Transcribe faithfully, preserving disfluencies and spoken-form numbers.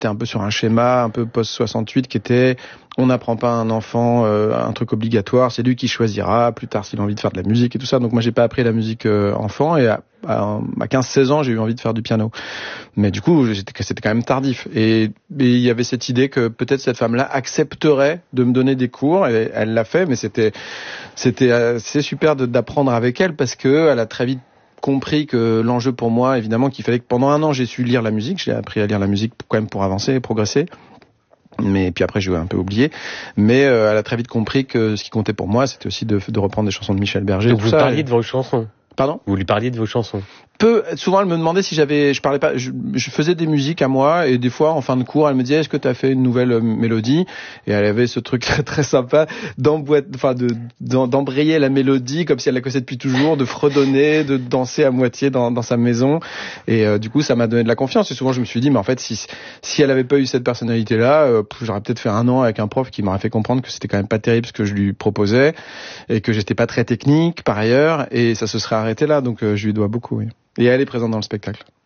était un peu sur un schéma un peu post soixante-huit qui était on n'apprend pas à un enfant euh, un truc obligatoire, c'est lui qui choisira plus tard s'il a envie de faire de la musique et tout ça. Donc moi j'ai pas appris la musique euh, enfant et à, à, à quinze seize ans j'ai eu envie de faire du piano. Mais du coup j'étais, c'était quand même tardif et il y avait cette idée que peut-être cette femme-là accepterait de me donner des cours et elle l'a fait, mais c'était c'était assez super de, d'apprendre avec elle parce que elle a très vite compris que l'enjeu pour moi, évidemment, qu'il fallait que pendant un an j'ai su lire la musique, j'ai appris à lire la musique quand même pour avancer et progresser. Mais puis après j'ai un peu oublié, mais euh, elle a très vite compris que ce qui comptait pour moi c'était aussi de, de reprendre des chansons de Michel Berger. Donc tout vous ça, parliez et... de vos chansons. Pardon ? Vous lui parliez de vos chansons. Peu, souvent elle me demandait si j'avais, je parlais pas, je, je faisais des musiques à moi et des fois en fin de cours elle me disait est-ce que tu as fait une nouvelle euh, mélodie et elle avait ce truc très très sympa d'emboîter, enfin de d'embrayer la mélodie comme si elle la connaissait depuis toujours, de fredonner, de danser à moitié dans, dans sa maison et euh, du coup ça m'a donné de la confiance et souvent je me suis dit mais en fait si si elle avait pas eu cette personnalité là, euh, j'aurais peut-être fait un an avec un prof qui m'aurait fait comprendre que c'était quand même pas terrible ce que je lui proposais et que j'étais pas très technique par ailleurs et ça se serait arrêté là donc euh, je lui dois beaucoup oui. Et elle est présente dans le spectacle.